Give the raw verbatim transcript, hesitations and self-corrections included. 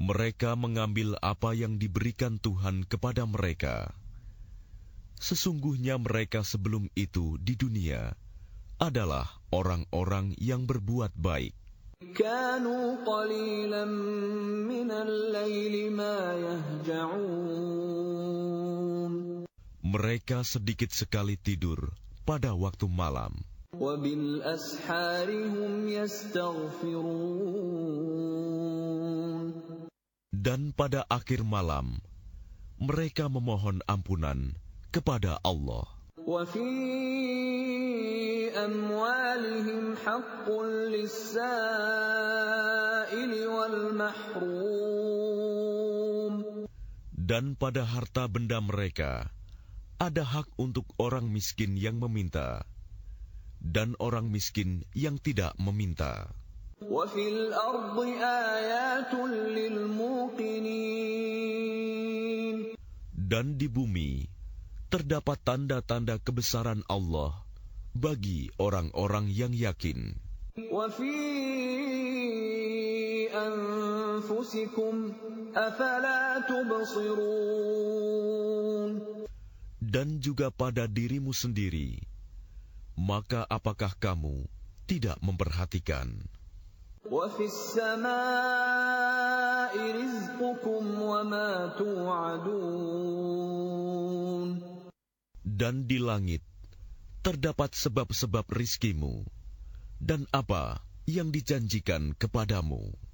Mereka mengambil apa yang diberikan Tuhan kepada mereka. Sesungguhnya mereka sebelum itu di dunia adalah orang-orang yang berbuat baik. كانوا قليلا من الليل ما يهجعون. Mereka sedikit sekali tidur pada waktu malam. وبالأسحار هم يستغفرون. Dan pada akhir malam mereka memohon ampunan kepada Allah. وفي أموالهم حق للسائل والمحروم. Dan pada harta benda mereka ada hak untuk orang miskin yang meminta dan orang miskin yang tidak meminta. وفي الأرض آيات للموقنين. Dan di bumi terdapat tanda-tanda kebesaran Allah bagi orang-orang yang yakin. وفي أنفسكم أفلا تبصرون. Dan juga pada dirimu sendiri, maka apakah kamu tidak memperhatikan? وفي السماء رزقكم وما توعدون. Dan di langit terdapat sebab-sebab rizkimu dan apa yang dijanjikan kepadamu.